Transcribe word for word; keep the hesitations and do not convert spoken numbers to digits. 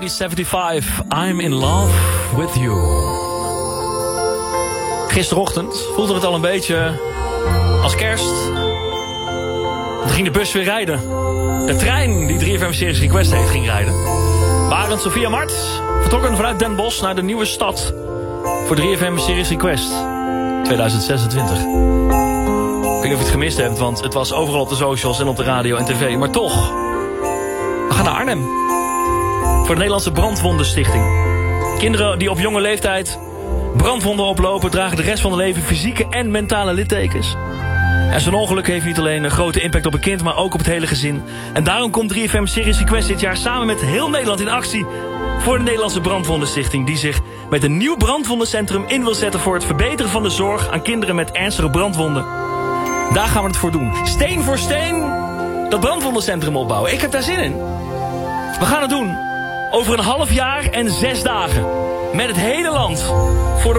negentien zevenenzeventig, I'm in love with you. Gisterochtend voelde het al een beetje als kerst. Toen ging de bus weer rijden. De trein die drie F M Series Request heet ging rijden. Barend Sophia Mart vertrokken vanuit Den Bosch naar de nieuwe stad voor drie F M Series Request tweeduizend zesentwintig. Ik weet niet of je het gemist hebt, want het was overal op de socials en op de radio en tv. Maar toch, we gaan naar Arnhem. Voor de Nederlandse Brandwondenstichting. Kinderen die op jonge leeftijd brandwonden oplopen, dragen de rest van hun leven fysieke en mentale littekens. En zo'n ongeluk heeft niet alleen een grote impact op een kind, maar ook op het hele gezin. En daarom komt drie F M Series Request dit jaar samen met heel Nederland in actie voor de Nederlandse Brandwondenstichting, die zich met een nieuw brandwondencentrum in wil zetten voor het verbeteren van de zorg aan kinderen met ernstige brandwonden. Daar gaan we het voor doen. Steen voor steen dat brandwondencentrum opbouwen. Ik heb daar zin in. We gaan het doen over een half jaar en zes dagen. Met het hele land. Voor de